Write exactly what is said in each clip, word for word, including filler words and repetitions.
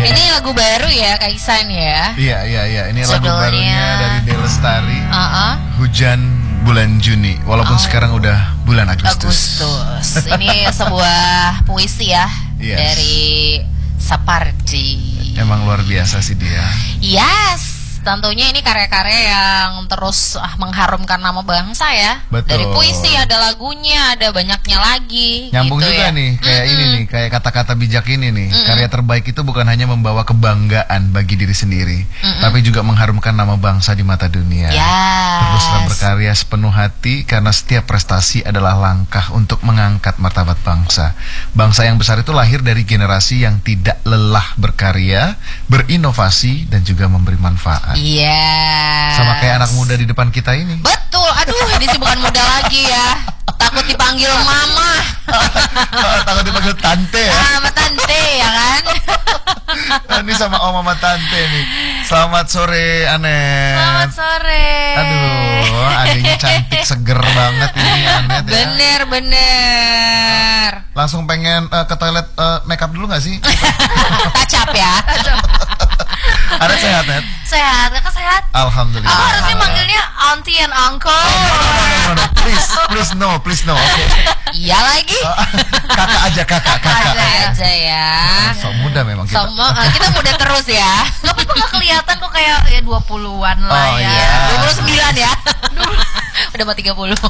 Ini lagu baru ya Kak Ihsan ya. Iya iya iya, ini lagu Judulnya- barunya dari Dewi Lestari. Uh-uh. Hujan bulan Juni, walaupun Oh. sekarang udah bulan Agustus. Agustus. Ini sebuah puisi ya Yes. dari Sapardi. Emang luar biasa sih dia. Yes, tentunya ini karya-karya yang terus ah, mengharumkan nama bangsa ya. Betul. Dari puisi ada lagunya, ada banyaknya lagi. Nyambung gitu juga ya. nih, kayak Mm-mm. ini nih, kayak kata-kata bijak ini nih. Mm-mm. Karya terbaik itu bukan hanya membawa kebanggaan bagi diri sendiri, Mm-mm. tapi juga mengharumkan nama bangsa di mata dunia. Yes. Teruslah berkarya sepenuh hati karena setiap prestasi adalah langkah untuk mengangkat martabat bangsa. Bangsa yang besar itu lahir dari generasi yang tidak lelah berkarya, berinovasi dan juga memberi manfaat. Iya. Sama kayak anak muda di depan kita ini. Betul, aduh ini sih bukan muda lagi ya. Takut dipanggil mama. Takut dipanggil tante ya. Ah, sama tante ya kan. Ini sama om sama tante nih. Selamat sore Anet. Selamat sore. Aduh, adiknya cantik seger banget ini Anet ya. Bener bener. Langsung pengen eh, ke toilet eh, make up dulu gak sih? Kacap ya. Anet sehat Net? Sehat, kakak sehat. Alhamdulillah. Aku harusnya manggilnya auntie and uncle. No, no, no, please, please no, please no. Oke. Iya lagi. Kakak aja kakak, kakak. Aja aja ya. So muda memang kita. Sama eh, kita muda terus ya. Gak apa-apa, gak kelihatan kok kayak ya dua puluhan lah Oh, ya. iya. dua puluh sembilan ya. Udah mau tiga puluh.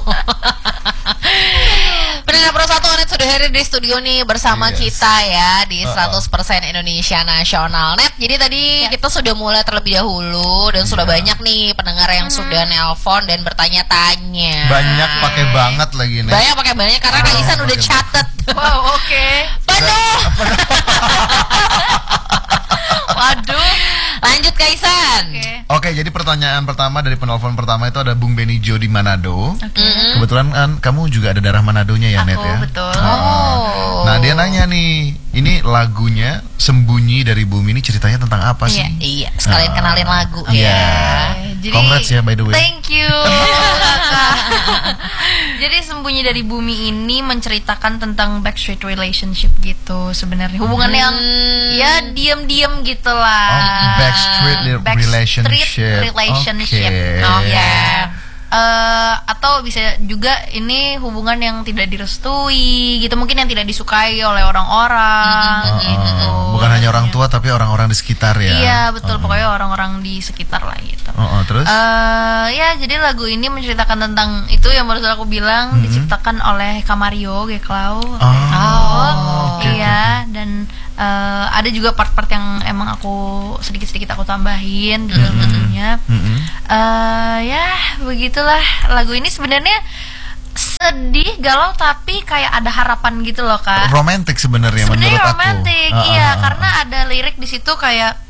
Pendengar Pro satu Net sudah hadir di studio nih bersama Yes. kita ya di Uh-uh. seratus persen Indonesia Nasional Net. Jadi tadi Ya. kita sudah mulai terlebih dahulu dan sudah Iya. banyak nih pendengar yang sudah nelpon dan bertanya-tanya. Banyak pakai banget lagi nih. Banyak pakai banyak karena Kak Ihsan udah pakai catet. Wow, oke. Penuh. Waduh. Lanjut Kak Ihsan. Oke. Oke, jadi pertanyaan pertama dari penelpon pertama itu ada Bung Benijo di Manado. Mm. Kebetulan kan kamu juga ada darah Manadonya ya, Aku, Net ya? betul. Oh. Nah, dia nanya nih, ini lagunya Sembunyi dari Bumi ini ceritanya tentang apa sih? Iya, sekalian Ah. kenalin lagu Iya. ya. Jadi, Congrats ya, by the way. Thank you, kakak. Jadi Sembunyi dari Bumi ini menceritakan tentang backstreet relationship gitu sebenarnya. Hubungan yang Hmm. ya diam-diam gitu lah. Oh, backstreet li- relationship. relationship. Oke. Oh ya. Eh, atau bisa juga ini hubungan yang tidak direstui gitu, mungkin yang tidak disukai oleh orang-orang Oh, gitu. oh. Bukan hanya orang tua tapi orang-orang di sekitar ya. Iya betul, Oh. pokoknya orang-orang di sekitar lah gitu. Oh, oh, terus? Eh ya, jadi lagu ini menceritakan tentang itu yang baru aku bilang, Hmm. diciptakan oleh Kamario Geklau. Oh, Oh, oke, iya, dan eh, ada juga part-part yang emang aku sedikit-sedikit aku tambahin di dalam Mm-mm. lagunya. Mm-mm. Eh ya, begitulah lagu ini sebenarnya sedih, galau, tapi kayak ada harapan gitu loh, Kak. Romantis sebenarnya menurut Sebenarnya aku. romantis, Ah, iya, ah, ah, karena ada lirik di situ kayak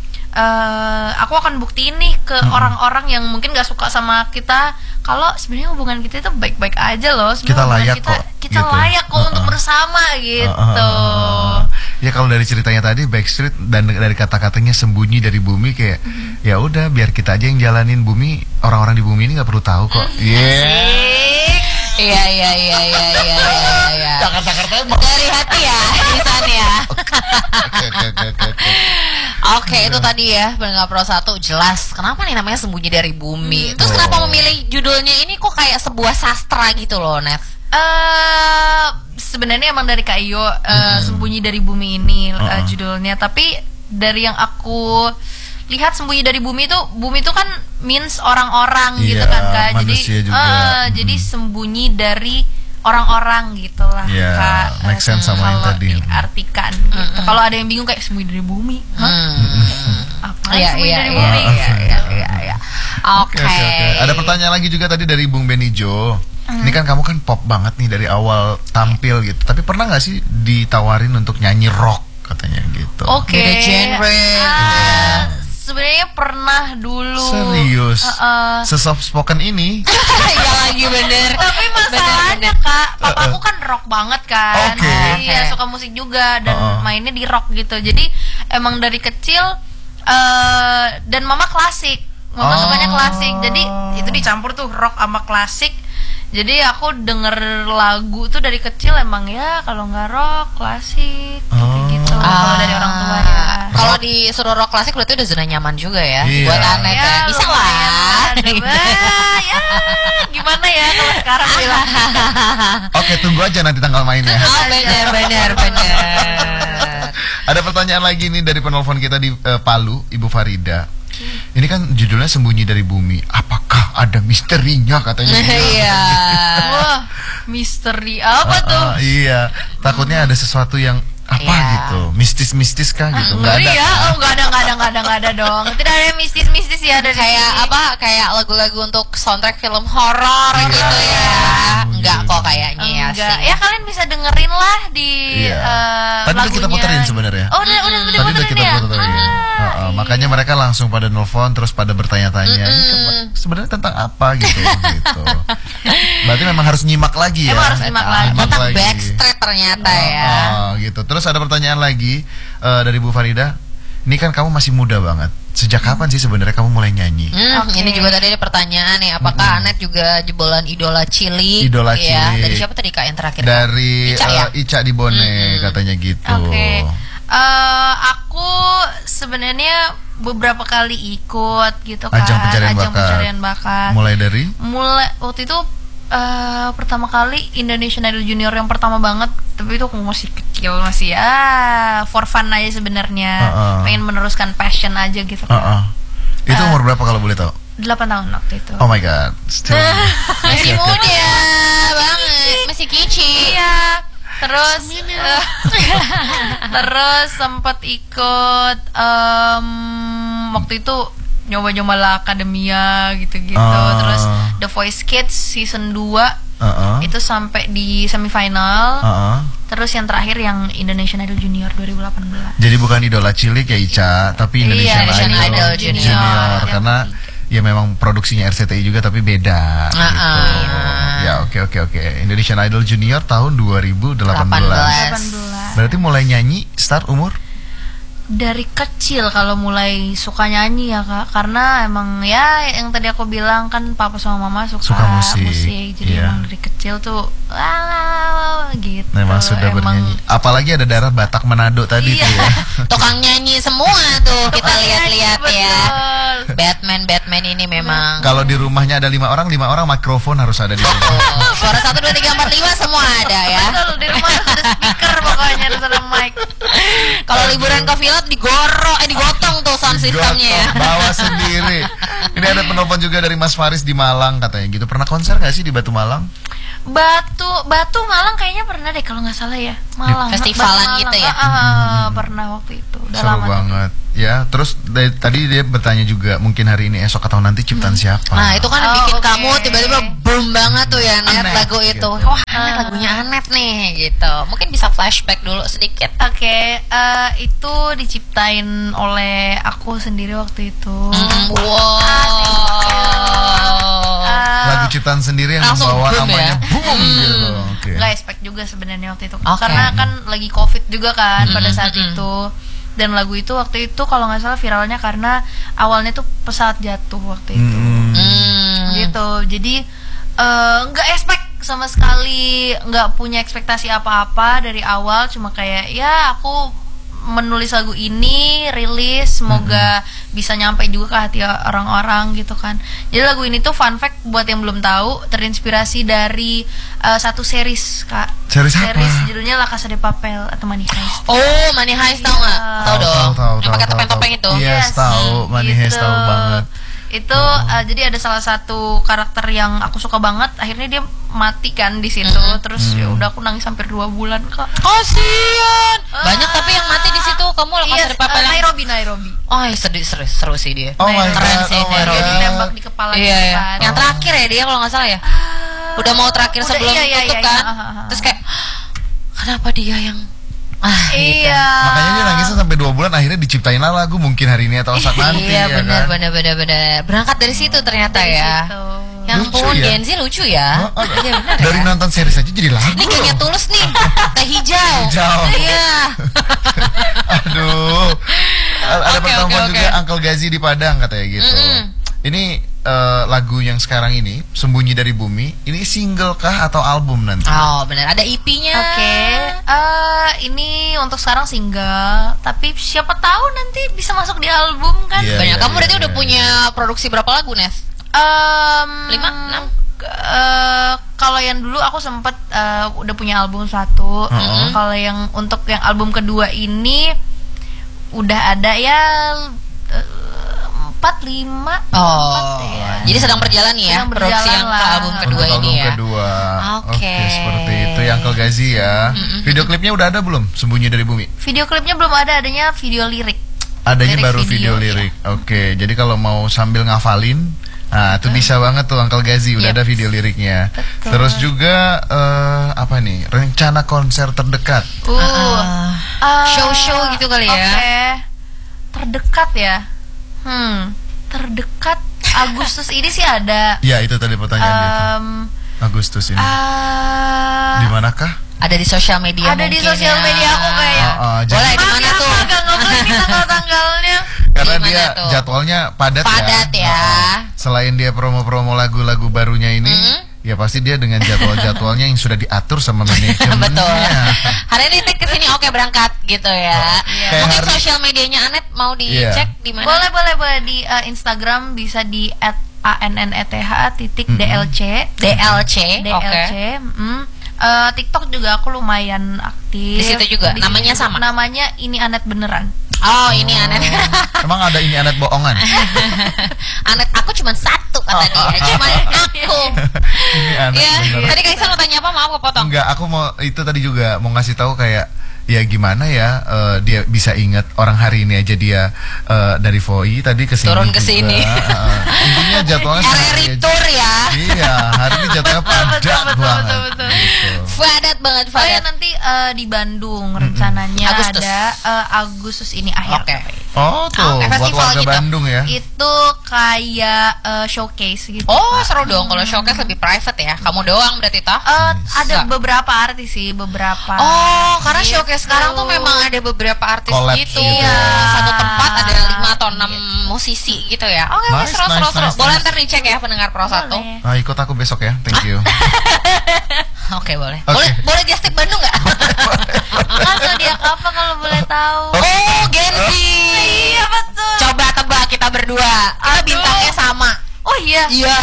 eh aku akan buktiin nih ke orang-orang yang mungkin gak suka sama kita kalau sebenarnya hubungan kita itu baik-baik aja loh. Sebenarnya Kita hubungan layak kita, kok, kita gitu. layak kok Ah, ah. untuk bersama Ah, gitu. ah, ah, ah. Ya kalau dari ceritanya tadi Backstreet dan dari kata-katanya sembunyi dari bumi kayak ya udah biar kita aja yang jalanin bumi, orang-orang di bumi ini nggak perlu tahu kok. Iya. Asik. Iya iya iya iya iya iya. iya. Jakarta emang. Dari hati ya, Ihsan ya. Oke oke oke oke. Oke, itu tadi ya pendengar Pro satu jelas. Kenapa nih namanya Sembunyi dari Bumi? Terus Oh. kenapa memilih judulnya ini kok kayak sebuah sastra gitu loh, Net? Eh sebenarnya emang dari Kak Iyo, eh, Sembunyi dari Bumi ini eh, Uh-uh. judulnya, tapi dari yang aku lihat Sembunyi dari Bumi itu, bumi itu kan means orang-orang gitu Iya, kan, Kak. Jadi manusia juga. eh, Mm-mm. jadi sembunyi dari orang-orang gitulah, Iya, Kak. make sense sama yang kalau tadi. diartikan gitu. Kalau ada yang bingung kayak Sembunyi dari Bumi, hah? Hmm. Apa Iya Sembunyi iya dari iya Bumi? iya iya iya, iya. Oke. Oke oke oke. Ada pertanyaan lagi juga tadi dari Bung Benijo. Ini kan kamu kan pop banget nih dari awal tampil gitu. Tapi pernah nggak sih ditawarin untuk nyanyi rock katanya gitu? Oke. Beda genre. Ah, sebenarnya pernah dulu. Serius? Uh, uh. Se-soft spoken ini? Iya lagi bener. Tapi masalahnya, Bener, bener. Kak, papaku kan rock banget kan. Oke. Iya, Oke. suka musik juga dan Uh-uh. mainnya di rock gitu. Jadi emang dari kecil eh dan mama klasik. Mama Oh. sukanya klasik. Jadi itu dicampur tuh rock sama klasik. Jadi aku denger lagu tuh dari kecil emang ya kalau nggak rock klasik Oh. kayak gitu. Kalau dari orang tua ya. Kalau kalau disuruh rock klasik berarti udah zona nyaman juga ya Iya. buat Anet ya. Ya, Bisa lumayan lah. ada, Wah, ya gimana ya kalau sekarang bilang. Oke, tunggu aja nanti tanggal mainnya. Oh benar benar benar. Ada pertanyaan lagi nih dari penelpon kita di eh, Palu, Ibu Farida. Ini kan judulnya Sembunyi dari Bumi. Apakah ada misterinya katanya? Iya. Wah, misteri apa Ah, tuh? ah, iya, takutnya ada sesuatu yang apa Iya. gitu, mistis-mistis kah gitu? Nggak Ngeri ada. ya? Oh, nggak ada, nggak ada, nggak ada, nggak ada dong. Tidak ada yang mistis-mistis ya dari Kayak sini. apa? Kayak lagu-lagu untuk soundtrack film horor Iya. gitu ya. Enggak kok kayaknya ya Enggak. sih. Ya kalian bisa dengerin lah di Iya. eh, Tadi udah kita lagunya. puterin sebenarnya. Oh, udah, udah, udah Tadi udah puterin kita ya? puterin. Ah, Ah, ah, iya. Makanya mereka langsung pada nelfon terus pada bertanya-tanya, ini Mm-mm. ke- sebenarnya tentang apa gitu gitu. Berarti memang harus nyimak lagi ya. Emang harus nyimak lagi. Nyimak Tentang lagi. backstreet ternyata ya. Oh, gitu. Terus ada pertanyaan lagi eh, dari Bu Farida. Ini kan kamu masih muda banget. Sejak kapan sih sebenarnya kamu mulai nyanyi? Hmm, Oke. Ini juga tadi ada pertanyaan nih, apakah Anet juga jebolan idola cilik? Idola ya, cilik. dari siapa tadi Kak yang terakhir? Dari Ica ya? eh, Ica di Bone Mm-mm. katanya gitu. Oke. Eh, aku sebenarnya beberapa kali ikut gitu kan Ajang pencarian bakat. pencarian bakat. Mulai dari Mulai waktu itu eh, pertama kali Indonesian Idol Junior yang pertama banget, tapi itu aku masih kecil, masih ya for fun aja sebenarnya. Uh-uh. Pengen meneruskan passion aja gitu Uh-uh. kan. Itu Eh. umur berapa kalau boleh tahu? delapan tahun waktu itu. Oh my god. Still. Masih muda banget, masih kicik. Iya. Terus eh, terus sempat ikut em, waktu itu nyoba-nyoba La Academia gitu-gitu. Ah. Terus The Voice Kids season dua Uh-uh. itu sampai di semifinal. Uh-uh. Terus yang terakhir yang Indonesian Idol Junior dua ribu delapan belas. Jadi bukan idola cilik ya Ica, tapi Indonesian, Iya, Indonesian Idol, Idol Junior, Junior. karena ya memang produksinya R C T I juga tapi beda. Uh-uh. Gitu. Ya oke oke oke. Indonesian Idol Junior tahun dua ribu delapan belas. delapan belas. delapan belas. Berarti mulai nyanyi start umur? Dari kecil kalau mulai suka nyanyi ya Kak, karena emang ya yang tadi aku bilang kan papa sama mama suka, Suka musik, jadi iya. emang dari kecil tuh wah gitu. Memang sudah Emang- bernyanyi. Apalagi ada daerah Batak Manado tadi Iya. tuh ya. Tukang nyanyi semua tuh kita Tukang lihat-lihat nyanyi, ya. betul. Batman Batman ini memang. Kalau di rumahnya ada lima orang, lima orang mikrofon harus ada di rumah. Oh, suara satu dua tiga empat lima semua ada ya. Betul, di rumah harus ada speaker pokoknya, harus ada mic. Kalau liburan ke Vilot digorok, eh digotong tuh sound systemnya ya. Gotong, bawa sendiri. Ini ada penelpon juga dari Mas Faris di Malang katanya gitu. Pernah konser gak sih di Batu Malang? Batu Batu Malang kayaknya pernah deh kalau nggak salah ya. Malang. Festivalan Batu gitu Malang. ya? Ah, ah, ah, pernah waktu itu. Udah Seru lama. tuh. banget. Ya, terus dari, tadi dia bertanya juga mungkin hari ini esok atau nanti ciptaan siapa? Nah itu kan Oh, bikin oke. kamu tiba-tiba boom banget tuh ya Net Anet, lagu gitu. itu. Wah Anet lagunya Anet nih gitu. Mungkin bisa flashback dulu sedikit. Oke, eh, itu diciptain oleh aku sendiri waktu itu. Mm, wow. Eh, Lagu ciptaan sendiri yang Langsung membawa boom namanya ya? boom gitu. Oke. nggak expect juga sebenarnya waktu itu. Oke. Karena kan lagi covid juga kan Mm, pada mm, saat mm, mm. itu. Dan lagu itu waktu itu kalau nggak salah viralnya karena awalnya tuh pesawat jatuh waktu itu. Hmm. Hmm. Gitu. Jadi eh, nggak expect sama sekali, nggak punya ekspektasi apa-apa dari awal, cuma kayak ya aku menulis lagu ini, rilis, semoga bisa nyampe juga ke hati orang-orang gitu kan. Jadi lagu ini tuh fun fact buat yang belum tahu, terinspirasi dari eh, satu series Kak. Series apa? judulnya La Casa de Papel atau Money Heist. Oh Money Heist tau nggak? Iya. Tahu dong. tahu, Yang pakai tahu, topeng-topeng tahu. itu. Iya. Yes, tahu. Money Heist tahu banget. Itu eh, jadi ada salah satu karakter yang aku suka banget, akhirnya dia mati kan di situ. Terus ya udah aku nangis hampir dua bulan Kak. Kasian. Banyak tapi yang mati di situ. Kamu La Casa Iya, de Papel eh, yang- Nairobi Nairobi. Oh iya, seru, seru, seru sih dia. Oh my Keren God, sih oh my Nairobi. Dia God. ditembak di kepala Iya, gitu iya. kan. Yang terakhir ya dia kalau nggak salah ya. Ah, Udah mau terakhir udah, sebelum iya, iya, tutup iya, kan. iya, ah, ah, ah. Terus kayak kenapa dia yang ah gitu. Iya. Makanya dia nangisnya sampai dua bulan, akhirnya diciptain lah lagu mungkin hari ini atau saat nanti. Iya ya benar kan? benar benar benar. Berangkat dari situ ternyata Dari ya. situ. Yang Lucu pun ya? Gen Z lucu ya. Oh, oh, Iya benar dari ya. nonton series aja jadi lagu. Ini kayaknya loh. tulus nih. Teh hijau. Hijau. Iya. Aduh. Ada Oke, pertemuan oke, juga oke. Uncle Gazi di Padang katanya gitu. Mm-mm. ini eh, lagu yang sekarang ini Sembunyi dari Bumi, ini single kah atau album nanti? Oh benar, ada E P-nya. Oke, eh, ini untuk sekarang single, tapi siapa tahu nanti bisa masuk di album kan? Iya, Banyak. iya, Kamu iya, berarti iya, udah iya. punya produksi berapa lagu, Nes? Em, Lima, enam? eh, kalau yang dulu aku sempet eh, udah punya album satu. Uh-uh. Kalau yang untuk yang album kedua ini udah ada ya eh, empat lima. Oh, empat ya. jadi sedang berjalan nih ya Sedang produksi berjalan yang ke lah. album Untuk kedua album ini ya. kedua. Oke. Seperti itu yang Uncle Gazi ya. Video klipnya udah ada belum? Sembunyi dari Bumi. Video klipnya belum ada, adanya video lirik. Adanya Lirik baru video, video, lirik. Oke, jadi kalau mau sambil ngafalin, nah itu bisa banget tuh Uncle Gazi udah Yep. ada video liriknya. Betul. Terus juga eh, apa nih? Rencana konser terdekat. Uh, Ah, ah, show-show gitu kali ya. Oke. Terdekat ya. Hmm, terdekat Agustus ini sih ada. Ya, itu tadi pertanyaan dia tuh. Em, Agustus ini. ah, Di manakah? Ada di sosial media. ada di mungkin sosial ya. media aku kayak. Oh, oh, Boleh jadi- di mana Maaf ya, tuh? aku agak ngeblend nih tanggal-tanggalnya. Karena Gimana dia tuh? jadwalnya padat, Padat ya. Heeh. Selain dia promo-promo lagu-lagu barunya ini, Mhm. ya pasti dia dengan jadwal-jadwalnya yang sudah diatur sama manajemennya. Betul. Hari ini take kesini oke berangkat gitu ya. Kayak Mungkin hari- sosial medianya Anet mau dicek di mana? Boleh boleh boleh di eh, Instagram bisa di at anneth titik dlc D L C. dlc. Oke. mm. Eh, TikTok juga aku lumayan aktif. Di situ juga? Di Namanya situ. sama? Namanya ini Anet beneran. Oh, ini Anet. Emang ada ini anet bohongan? Anet aku cuma satu kata dia. Cuma aku. Ini anet Ya, bener. tadi Kaisa mau tanya apa? Maaf kepotong. Enggak, aku mau itu tadi juga mau ngasih tahu kayak ya gimana ya eh, dia bisa ingat orang hari ini aja dia eh, dari V O I tadi ke sini Turun ke juga. sini. Heeh. Intinya jadwalnya R R I sehari aja. tour ya. Iya, hari ini jadwalnya Betul, padat betul, betul, banget. betul, betul. Gitu. Padat banget, Oh ya padat. nanti eh, di Bandung rencananya Agustus. ada eh, Agustus ini akhir. Oke. Oh tuh, Oke, buat festival warga gitu. Bandung ya. Itu kayak eh, showcase gitu. Oh, Kak. seru dong kalau showcase lebih private ya. Kamu doang berarti toh? Eh, ada Enggak. beberapa artis sih, beberapa. Oh, karena Gitu. showcase sekarang tuh memang ada beberapa artis Collab gitu. gitu. Iya. Satu tempat ada lima atau enam musisi gitu ya. Oke, oke, Nice, seru, seru, nice, seru. nice, Boleh nice. ntar dicek ya pendengar Pro satu. Boleh. Ah, ikut aku besok ya, thank you. Oke, boleh. Oke. Boleh, boleh just tip Bandung nggak? Kan zodiak apa kalau boleh tahu? Oh, Genzi. Iya betul. Coba tebak kita berdua. Kita Aduh. bintangnya sama. Oh iya. Iya.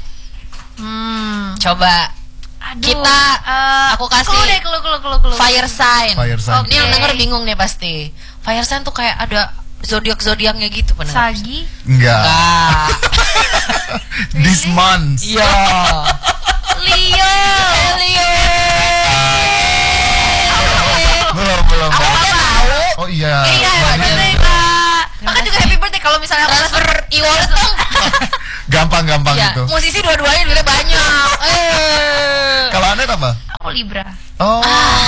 Hmm. Coba Aduh. Kita, eh, aku kasih clue deh, clue, clue, clue, clue. fire sign. Fire sign. Ini yang Oke. denger bingung nih pasti. Fire sign tuh kayak ada zodiak-zodiaknya gitu pendengar. Sagi. Enggak. Enggak. This month. Iya. Leo. Leo. Belum, belum. Aku belum. udah tahu. Oh iya. Iya, Wah, happy dia- birthday kak. Maka juga happy birthday kalau misalnya aku Transfer e-wallet dong. Gampang-gampang Ya, gitu. musisi dua-duanya duitnya banyak. Eh. Kalau Anet apa? aku Libra. Oh.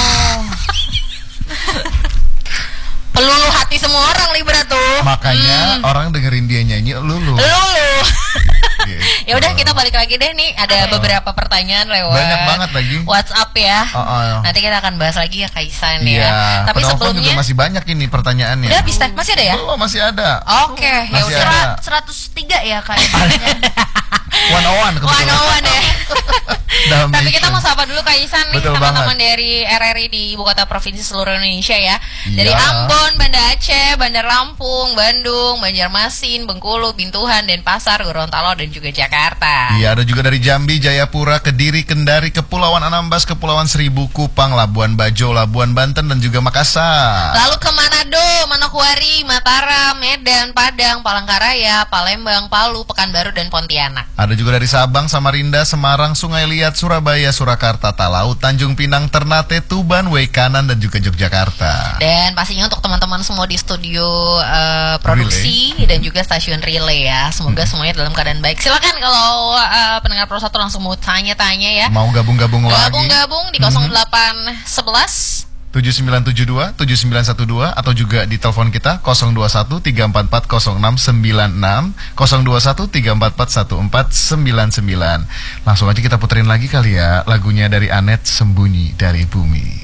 Pelulu hati semua orang Libra tuh. Makanya orang dengerin dia nyanyi lulu. Lulu. Gitu. Ya udah kita balik lagi deh nih. Ada beberapa pertanyaan lewat Banyak banget lagi. WhatsApp ya. Oh, oh. Nanti kita akan bahas lagi ya Kaisan Iya. ya. Tapi Penelpon juga sebelumnya masih banyak ini pertanyaannya. udah habis teh? Masih ada ya? Belum, masih ada. Oke, ya Masih udah. ada. seratus tiga ya kak. One on one kebetulan. One on one ya. Dalam Tapi mission. kita mau sapa dulu Kak Isan nih, Betul teman-teman banget. dari R R I di ibu kota provinsi seluruh Indonesia ya. Dari Iya. Ambon, Banda Aceh, Bandar Lampung, Bandung, Banjarmasin, Bengkulu, Bintuhan, Denpasar, Gorontalo dan juga Jakarta. Iya, ada juga dari Jambi, Jayapura, Kediri, Kendari, Kepulauan Anambas, Kepulauan Seribu, Kupang, Labuan Bajo, Labuan Banten dan juga Makassar. Lalu ke Manado, Manokwari, Mataram, Medan, Padang, Palangkaraya, Palembang, Palu, Pekanbaru dan Pontianak. Ada juga dari Sabang, Samarinda, Semarang, Sungai Liat, Surabaya, Surakarta, Talaut, Tanjung Pinang, Ternate, Tuban, Waikanan dan juga Yogyakarta. Dan pastinya untuk teman-teman semua di studio eh, produksi dan juga stasiun relay ya. Semoga semuanya dalam keadaan baik. Silakan kalau eh, pendengar Pro satu langsung mau tanya-tanya ya. Mau gabung-gabung lagi? Gabung-gabung di nol delapan satu satu tujuh sembilan tujuh dua, tujuh sembilan satu dua atau juga di telepon kita nol dua satu tiga empat empat nol enam sembilan enam nol dua satu tiga empat empat satu empat sembilan sembilan. Langsung aja kita puterin lagi kali ya lagunya dari Anet, Sembunyi dari Bumi.